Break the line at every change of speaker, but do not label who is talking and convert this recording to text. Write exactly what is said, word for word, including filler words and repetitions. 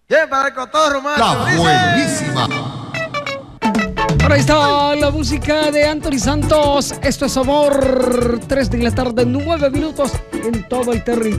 Bien, para el cotorro, macho.
La
Dice.
buenísima.
Ahora está la música de Anthony Santos. Esto es Amor. tres de la tarde, nueve minutos en todo el territorio.